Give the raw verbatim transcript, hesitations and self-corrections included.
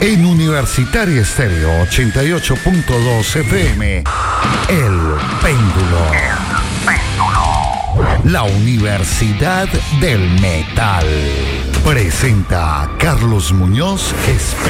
En Universitaria Estéreo ochenta y ocho punto dos F M, El Péndulo. El Péndulo. La Universidad del Metal presenta a Carlos Muñoz Gespe.